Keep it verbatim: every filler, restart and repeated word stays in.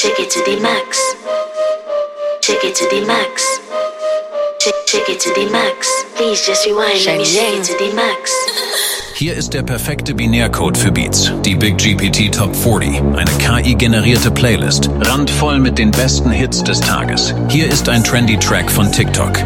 Take it to the max. Take it to the max. Take it to the max. Please just rewind. Let me shake it to the max. Hier ist der perfekte Binärcode für Beats. Die Big G P T Top vierzig. Eine K I-generierte Playlist. Randvoll mit den besten Hits des Tages. Hier ist ein trendy Track von TikTok.